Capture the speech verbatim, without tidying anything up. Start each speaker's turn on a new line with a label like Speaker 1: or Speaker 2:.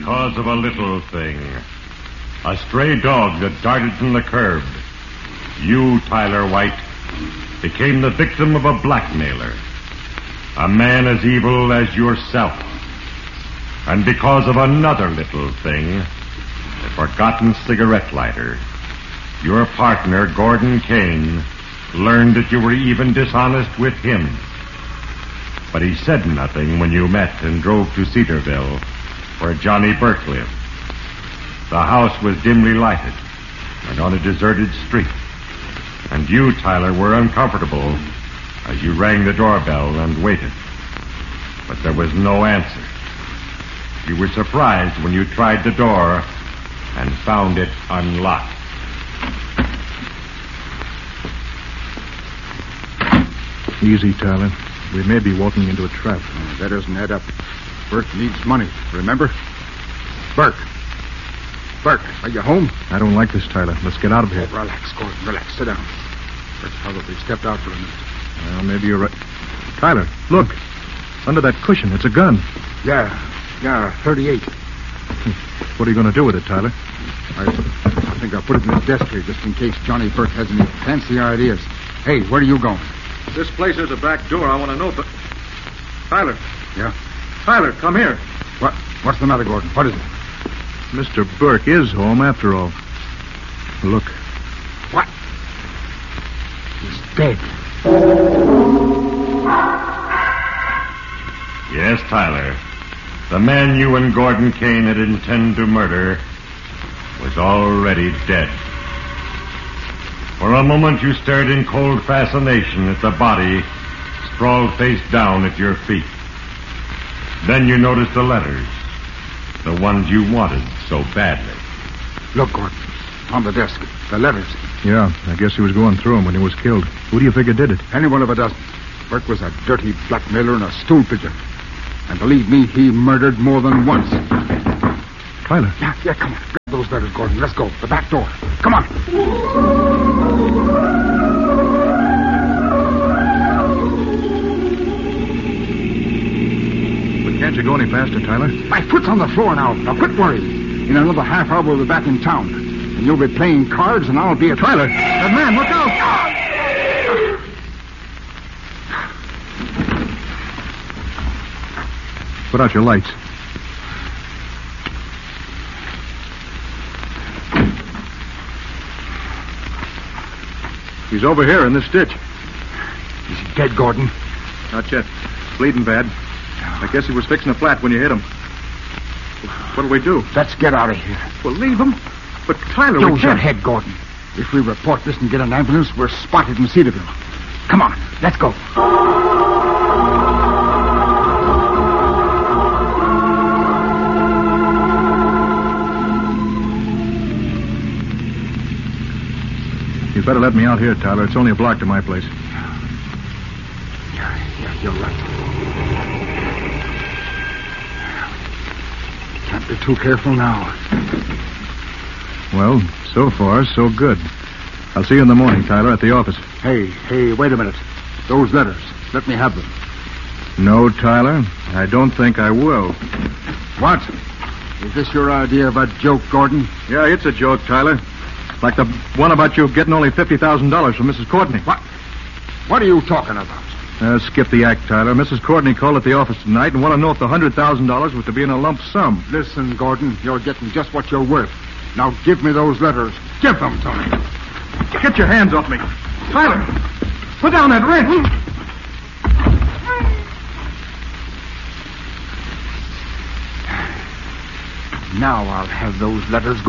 Speaker 1: because of a little thing. A stray dog that darted from the curb. You, Tyler White, became the victim of a blackmailer. A man as evil as yourself. And because of another little thing, a forgotten cigarette lighter, your partner, Gordon Kane, learned that you were even dishonest with him. But he said nothing when you met and drove to Cedarville, where Johnny Burke lived. The house was dimly lighted and on a deserted street. And you, Tyler, were uncomfortable as you rang the doorbell and waited. But there was no answer. You were surprised when you tried the door and found it unlocked.
Speaker 2: Easy, Tyler. We may be walking into a trap.
Speaker 3: Oh, that doesn't add up. Burke needs money, remember? Burke. Burke, are you home?
Speaker 2: I don't like this, Tyler. Let's get out of here.
Speaker 3: Oh, relax, Gordon, relax. Sit down. Burke probably stepped out for a minute.
Speaker 2: Well, maybe you're right. Tyler, look. Under that cushion, it's a gun.
Speaker 3: Yeah, yeah, thirty-eight.
Speaker 2: What are you going to do with it, Tyler?
Speaker 3: I, I think I'll put it in his desk here just in case Johnny Burke has any fancy ideas. Hey, where are you going?
Speaker 2: This place has a back door. I want to know, but... Tyler.
Speaker 3: Yeah?
Speaker 2: Tyler, come here.
Speaker 3: What? What's the matter, Gordon? What is it?
Speaker 2: Mister Burke is home after all. Look.
Speaker 3: What? He's dead.
Speaker 1: Yes, Tyler. The man you and Gordon Kane had intended to murder was already dead. For a moment you stared in cold fascination at the body sprawled face down at your feet. Then you noticed the letters, the ones you wanted so badly.
Speaker 3: Look, Gordon, on the desk, the letters.
Speaker 2: Yeah, I guess he was going through them when he was killed. Who do you figure did it?
Speaker 3: Any one of a dozen. Burke was a dirty blackmailer and a stool pigeon. And believe me, he murdered more than once.
Speaker 2: Tyler.
Speaker 3: Yeah, yeah, come on. Grab those letters, Gordon. Let's go. The back door. Come on.
Speaker 2: But can't you go any faster, Tyler?
Speaker 3: My foot's on the floor now. Now, quit worrying. In another half hour, we'll be back in town. And you'll be playing cards, and I'll be a...
Speaker 2: Tyler! That man, look out! Put out your lights. He's over here in this ditch.
Speaker 3: Is he dead, Gordon?
Speaker 2: Not yet. Bleeding bad. I guess he was fixing a flat when you hit him. What'll we do?
Speaker 3: Let's get out of here.
Speaker 2: We'll leave him. But Tyler, we
Speaker 3: Use your
Speaker 2: can't...
Speaker 3: head, Gordon. If we report this and get an ambulance, we're spotted in Cedarville. Come on, let's go.
Speaker 2: You'd better let me out here, Tyler. It's only a block to my place.
Speaker 3: Yeah, yeah, you're right. Can't be too careful now.
Speaker 2: Well, so far, so good. I'll see you in the morning, Tyler, at the office.
Speaker 3: Hey, hey, wait a minute. Those letters. Let me have them.
Speaker 2: No, Tyler. I don't think I will.
Speaker 3: What? Is this your idea of a joke, Gordon?
Speaker 2: Yeah, it's a joke, Tyler. Like the one about you getting only fifty thousand dollars from Missus Courtney.
Speaker 3: What? What are you talking about?
Speaker 2: Uh, skip the act, Tyler. Missus Courtney called at the office tonight and want to know if the one hundred thousand dollars was to be in a lump sum.
Speaker 3: Listen, Gordon, you're getting just what you're worth. Now give me those letters. Give them to me.
Speaker 2: Get your hands off me. Tyler, put down that wrench.
Speaker 3: Now I'll have those letters,